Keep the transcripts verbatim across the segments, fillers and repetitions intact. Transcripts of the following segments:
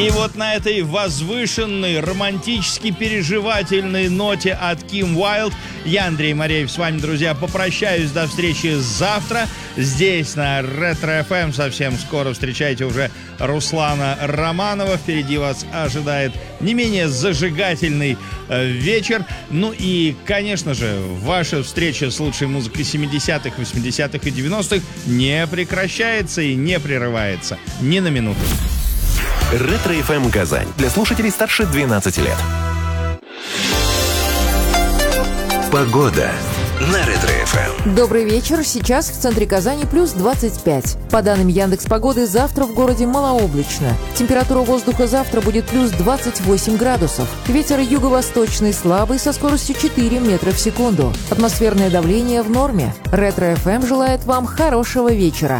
И вот на этой возвышенной, романтически переживательной ноте от Ким Уайлд я, Андрей Мореев, с вами, друзья, попрощаюсь до встречи завтра здесь на Ретро эф эм. Совсем скоро встречайте уже Руслана Романова. Впереди вас ожидает не менее зажигательный э, вечер. Ну и, конечно же, ваша встреча с лучшей музыкой семидесятых, восьмидесятых и девяностых не прекращается и не прерывается ни на минуту. Ретро эф эм Казань. Для слушателей старше двенадцати лет. Погода на Ретро эф эм. Добрый вечер. Сейчас в центре Казани плюс двадцать пять. По данным Яндекс.Погоды, завтра в городе малооблачно. Температура воздуха завтра будет плюс двадцать восемь градусов. Ветер юго-восточный слабый со скоростью четыре метра в секунду. Атмосферное давление в норме. Ретро эф эм желает вам хорошего вечера.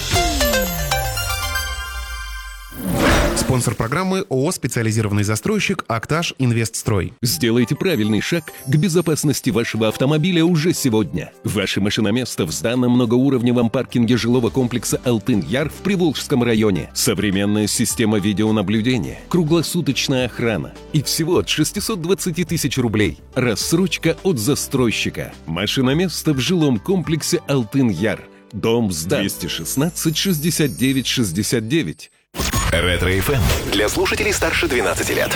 Спонсор программы ООО «Специализированный застройщик Акташ Инвестстрой». Сделайте правильный шаг к безопасности вашего автомобиля уже сегодня. Ваше машиноместо в сданном многоуровневом паркинге жилого комплекса «Алтын-Яр» в Приволжском районе. Современная система видеонаблюдения, круглосуточная охрана и всего от шестисот двадцати тысяч рублей. Рассрочка от застройщика. Машиноместо в жилом комплексе «Алтын-Яр». Дом сдан. двести шестнадцать шестьдесят девять шестьдесят девять. Ретро эф эм для слушателей старше двенадцати лет.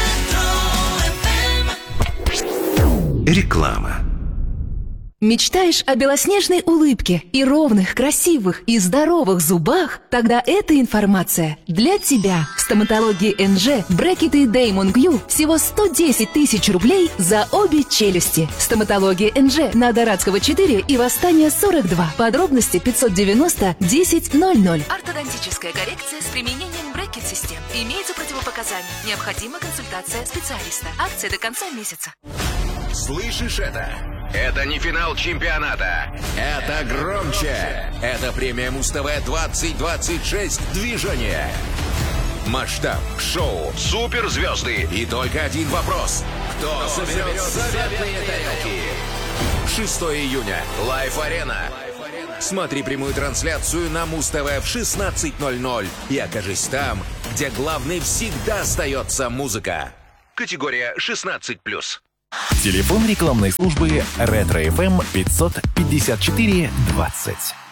Реклама. Мечтаешь о белоснежной улыбке и ровных, красивых и здоровых зубах? Тогда эта информация для тебя. В стоматологии эн джи брекеты Damon Gyu всего сто десять тысяч рублей за обе челюсти. Стоматология эн джи на Дорадского четыре и Восстания сорок два. Подробности пятьсот девяносто десять ноль ноль. Ортодонтическая коррекция с применением брекет-систем. Имеются противопоказания. Необходима консультация специалиста. Акция до конца месяца. Слышишь это? Это не финал чемпионата. Это громче. Это премия Муз-ТВ двадцать двадцать шесть движение. Масштаб, шоу, суперзвезды и только один вопрос. Кто соберет заветные тарелки? шестого июня. Лайф-арена. Смотри прямую трансляцию на Муз-ТВ в шестнадцать ноль ноль и окажись там, где главной всегда остается музыка. Категория шестнадцать плюс. Телефон рекламной службы Ретро эф эм пятьсот пятьдесят четыре двадцать.